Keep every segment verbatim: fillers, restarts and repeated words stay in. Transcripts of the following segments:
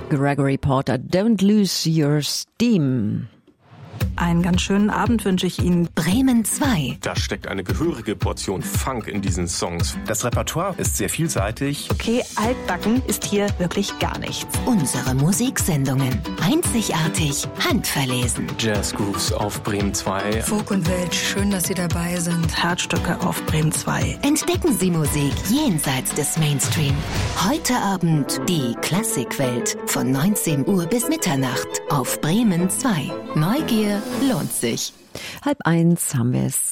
Gregory Porter, Don't Lose Your Steam. Einen ganz schönen Abend wünsche ich Ihnen. Bremen zwei. Da steckt eine gehörige Portion Funk in diesen Songs. Das Repertoire ist sehr vielseitig. Okay, altbacken ist hier wirklich gar nichts. Unsere Musiksendungen. Einzigartig, handverlesen. Jazz Grooves auf Bremen zwei. Folk und Welt, schön, dass Sie dabei sind. Herzstücke auf Bremen zwei. Entdecken Sie Musik jenseits des Mainstream. Heute Abend die Klassikwelt von neunzehn Uhr bis Mitternacht auf Bremen zwei. Neugier lohnt sich. Halb eins haben wir es.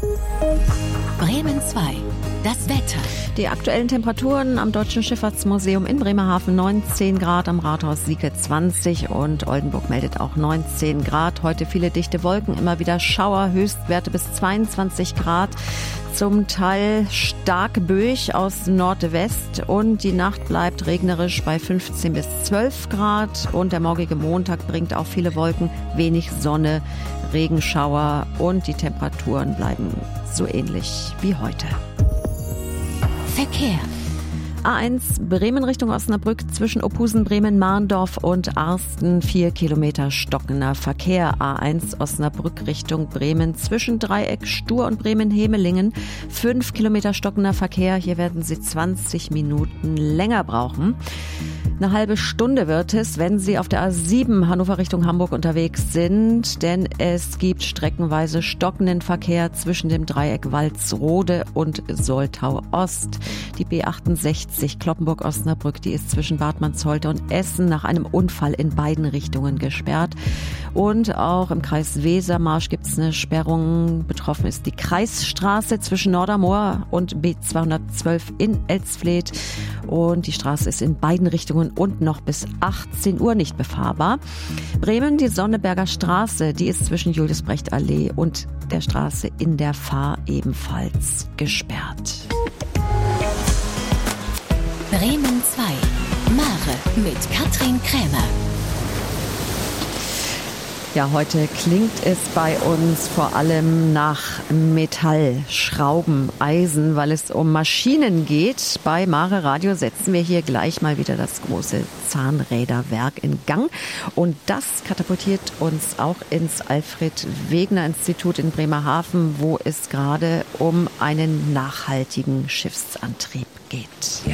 Bremen zwei. Das Wetter. Die aktuellen Temperaturen am Deutschen Schifffahrtsmuseum in Bremerhaven neunzehn Grad, am Rathaus Sieke zwanzig und Oldenburg meldet auch neunzehn Grad. Heute viele dichte Wolken, immer wieder Schauer, Höchstwerte bis zweiundzwanzig Grad. Zum Teil stark böig aus Nordwest und die Nacht bleibt regnerisch bei fünfzehn bis zwölf Grad und der morgige Montag bringt auch viele Wolken, wenig Sonne, Regenschauer und die Temperaturen bleiben so ähnlich wie heute. Verkehr. A eins Bremen Richtung Osnabrück zwischen Ophusen, Bremen, Mahndorf und Arsten. Vier Kilometer stockender Verkehr. A eins Osnabrück Richtung Bremen zwischen Dreieck, Stur und Bremen-Hemelingen. Fünf Kilometer stockender Verkehr. Hier werden Sie zwanzig Minuten länger brauchen. Eine halbe Stunde wird es, wenn Sie auf der A sieben Hannover Richtung Hamburg unterwegs sind, denn es gibt streckenweise stockenden Verkehr zwischen dem Dreieck Walsrode und Soltau Ost. Die B achtundsechzig Cloppenburg-Osnabrück, die ist zwischen Bad Manzolte und Essen nach einem Unfall in beiden Richtungen gesperrt. Und auch im Kreis Wesermarsch gibt es eine Sperrung. Betroffen ist die Kreisstraße zwischen Nordermoor und B zweihundertzwölf in Elsfleth. Und die Straße ist in beiden Richtungen und noch bis achtzehn Uhr nicht befahrbar. Bremen, die Sonneberger Straße, die ist zwischen Julius-Brecht-Allee und der Straße in der Fahr ebenfalls gesperrt. Bremen zwei. Mare mit Katrin Krämer. Ja, heute klingt es bei uns vor allem nach Metall, Schrauben, Eisen, weil es um Maschinen geht. Bei Mare Radio setzen wir hier gleich mal wieder das große Zahnräderwerk in Gang. Und das katapultiert uns auch ins Alfred-Wegener-Institut in Bremerhaven, wo es gerade um einen nachhaltigen Schiffsantrieb geht.